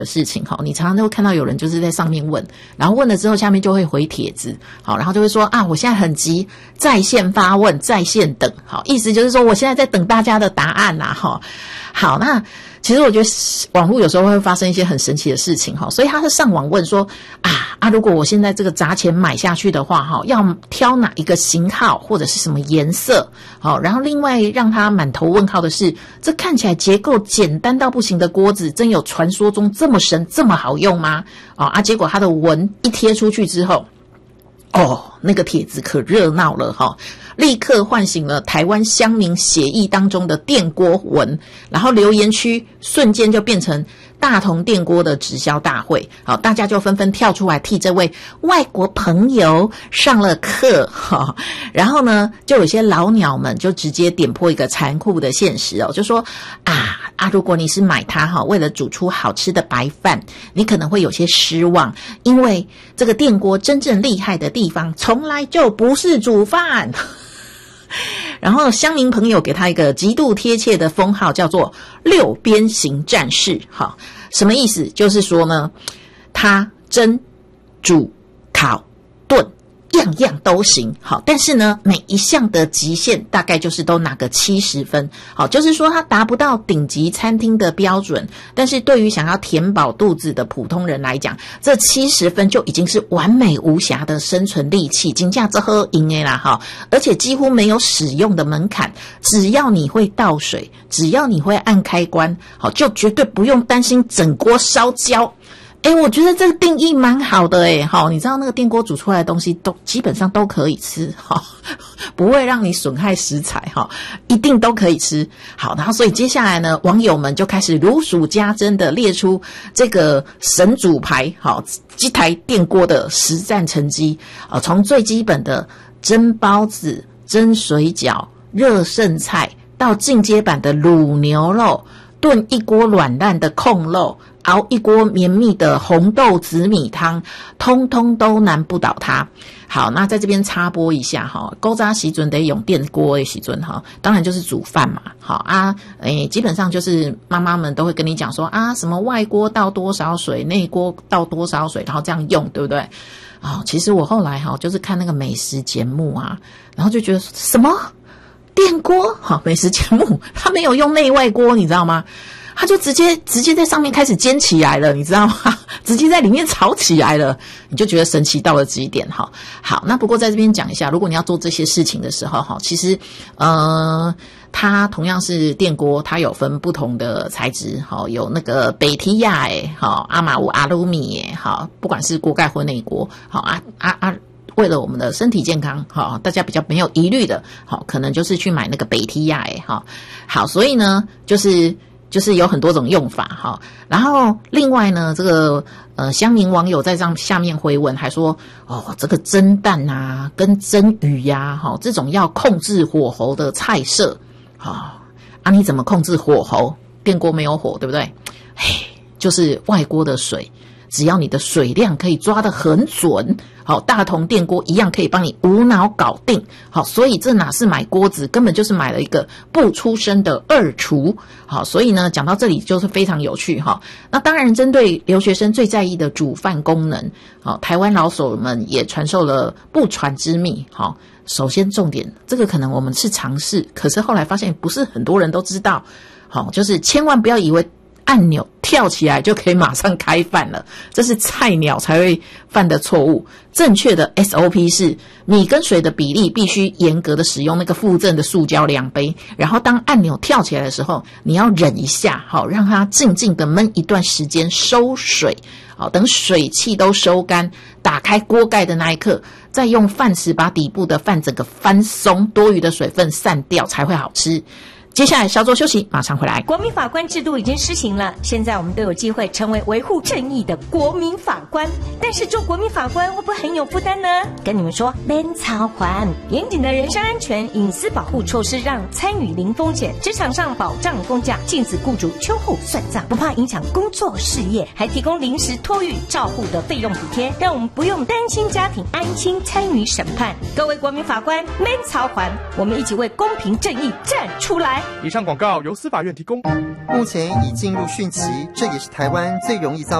的事情哈，你常常都会看到有人就是在上面问，然后问了之后下面就会回帖子，好，然后就会说啊，我现在很急，在线发问，在线等，好，意思就是说我现在在等大家的答案啦，哈，好，那其实我觉得网络有时候会发生一些很神奇的事情哈，所以他是上网问说如果我现在这个砸钱买下去的话哈，要挑哪一个型号或者是什么颜色，好，然后另外让他满头问号的是，这看起来结构简单到不行的锅子，真有传说中这么神这么好用吗？结果他的文一贴出去之后，那个帖子可热闹了哈，立刻唤醒了台湾乡民血液当中的电锅文，然后留言区瞬间就变成大同电锅的直销大会，好，大家就纷纷跳出来替这位外国朋友上了课哈。然后呢，就有些老鸟们就直接点破一个残酷的现实就说如果你是买它为了煮出好吃的白饭，你可能会有些失望，因为这个电锅真正厉害的地方从来就不是煮饭。然后乡民朋友给他一个极度贴切的封号，叫做六边形战士。好，什么意思？就是说呢，他蒸、煮、烤、炖，样样都行。好，但是呢，每一项的极限大概就是都拿个70分。好，就是说他达不到顶级餐厅的标准，但是对于想要填饱肚子的普通人来讲，这70分就已经是完美无瑕的生存利器，真的这好用的啦哈！而且几乎没有使用的门槛，只要你会倒水，只要你会按开关，好，就绝对不用担心整锅烧焦。我觉得这个定义蛮好的你知道那个电锅煮出来的东西都基本上都可以吃不会让你损害食材一定都可以吃。好，然后所以接下来呢，网友们就开始如数家珍的列出这个神主牌这台电锅的实战成绩从最基本的蒸包子、蒸水饺、热剩菜，到进阶版的卤牛肉，炖一锅软烂的控肉，熬一锅绵密的红豆紫米汤，通通都难不倒它。好，那在这边插播一下古早时阵得用电锅的时阵当然就是煮饭嘛。好基本上就是妈妈们都会跟你讲说什么外锅倒多少水，内锅倒多少水，然后这样用，对不对？其实我后来就是看那个美食节目然后就觉得什么电锅美食节目他没有用内外锅，你知道吗？他就直接在上面开始煎起来了，你知道吗？直接在里面炒起来了，你就觉得神奇到了极点好，那不过在这边讲一下，如果你要做这些事情的时候其实它同样是电锅，它有分不同的材质有那个北提亚阿玛乌阿鲁米不管是锅盖或内锅为了我们的身体健康大家比较没有疑虑的可能就是去买那个北提亚好，所以呢就是有很多种用法然后另外呢，这个乡民网友在下面回文还说这个蒸蛋跟蒸鱼这种要控制火候的菜色你怎么控制火候？电锅没有火，对不对？就是外锅的水，只要你的水量可以抓得很准，大同电锅一样可以帮你无脑搞定。所以这哪是买锅子，根本就是买了一个不出声的二厨。所以呢，讲到这里就是非常有趣那当然，针对留学生最在意的煮饭功能，台湾老手们也传授了不传之秘。首先重点，这个可能我们是尝试，可是后来发现不是很多人都知道。就是千万不要以为按钮跳起来就可以马上开饭了，这是菜鸟才会犯的错误。正确的 SOP 是米跟水的比例必须严格的使用那个附赠的塑胶量杯，然后当按钮跳起来的时候，你要忍一下让它静静的焖一段时间收水等水汽都收干，打开锅盖的那一刻，再用饭匙把底部的饭整个翻松，多余的水分散掉才会好吃。接下来稍作休息，马上回来。 国民法官制度已经施行了，现在我们都有机会成为维护正义的国民法官。但是做国民法官会不会很有负担呢？跟你们说，免操烦，严谨的人身安全、隐私保护措施让参与零风险，职场上保障工价，禁止雇主秋后算账，不怕影响工作事业，还提供临时托育照护的费用补贴，让我们不用担心家庭，安心参与审判。各位国民法官，免操烦，我们一起为公平正义站出来。 以上广告由司法院提供。 目前已进入汛期，这也是台湾最容易遭